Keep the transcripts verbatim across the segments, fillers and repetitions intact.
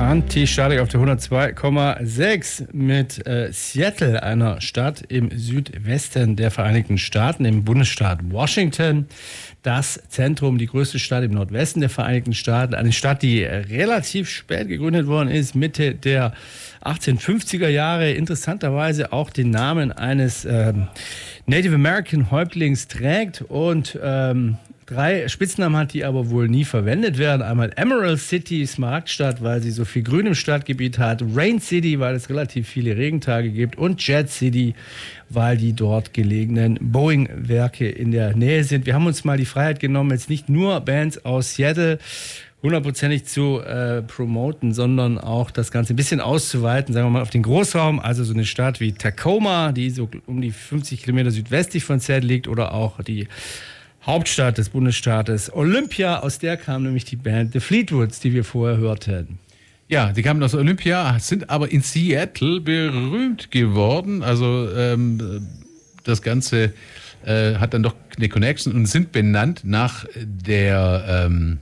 Anti-Statik auf der hundertzwei Komma sechs mit äh, Seattle, einer Stadt im Südwesten der Vereinigten Staaten, im Bundesstaat Washington. Das Zentrum, die größte Stadt im Nordwesten der Vereinigten Staaten. Eine Stadt, die relativ spät gegründet worden ist, Mitte der achtzehnhundertfünfziger Jahre. Interessanterweise auch den Namen eines ähm, Native American Häuptlings trägt und ähm, drei Spitznamen hat, die aber wohl nie verwendet werden. Einmal Emerald City, Smaragdstadt, weil sie so viel Grün im Stadtgebiet hat. Rain City, weil es relativ viele Regentage gibt. Und Jet City, weil die dort gelegenen Boeing-Werke in der Nähe sind. Wir haben uns mal die Freiheit genommen, jetzt nicht nur Bands aus Seattle hundertprozentig zu äh, promoten, sondern auch das Ganze ein bisschen auszuweiten, sagen wir mal auf den Großraum, also so eine Stadt wie Tacoma, die so um die fünfzig Kilometer südwestlich von Seattle liegt, oder auch die Hauptstadt des Bundesstaates Olympia. Aus der kam nämlich die Band The Fleetwoods, die wir vorher hörten. Ja, die kamen aus Olympia, sind aber in Seattle berühmt geworden. Also ähm, das Ganze äh, hat dann doch eine Connection und sind benannt nach der ähm,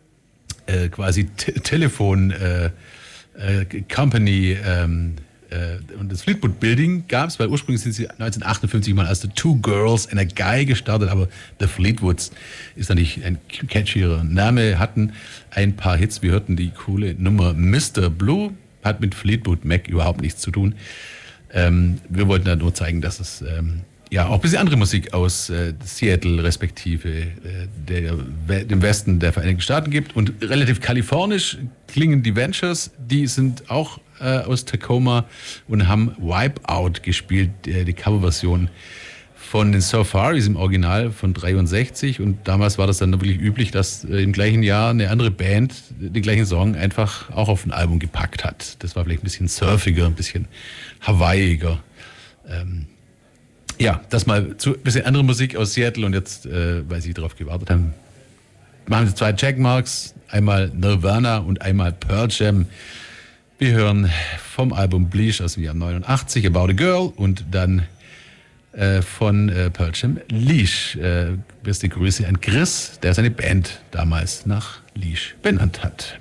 äh, quasi T- Telefon äh, äh, Company. Ähm, Und das Fleetwood Building gab es, weil ursprünglich sind sie neunzehnhundertachtundfünfzig mal als The Two Girls and a Guy gestartet, aber The Fleetwoods ist natürlich ein catchier Name, hatten ein paar Hits. Wir hörten die coole Nummer Mister Blue, hat mit Fleetwood Mac überhaupt nichts zu tun. Ähm, wir wollten da nur zeigen, dass es ähm, ja auch ein bisschen andere Musik aus äh, Seattle respektive äh, der, dem Westen der Vereinigten Staaten gibt. Und relativ kalifornisch klingen die Ventures, die sind auch aus Tacoma und haben Wipeout gespielt, die Coverversion von den Safaris im Original von dreiundsechzig. Und damals war das dann wirklich üblich, dass im gleichen Jahr eine andere Band den gleichen Song einfach auch auf ein Album gepackt hat. Das war vielleicht ein bisschen surfiger, ein bisschen hawaiiger. Ähm, ja, das mal zu ein bisschen andere Musik aus Seattle. Und jetzt, äh, weil Sie darauf gewartet haben, machen wir zwei Checkmarks. Einmal Nirvana und einmal Pearl Jam. Wir hören vom Album Bleach aus dem Jahr neunundachtzig, About a Girl, und dann äh, von äh, Pearl Jam Leash. Äh, beste Grüße an Chris, der seine Band damals nach Leash benannt hat.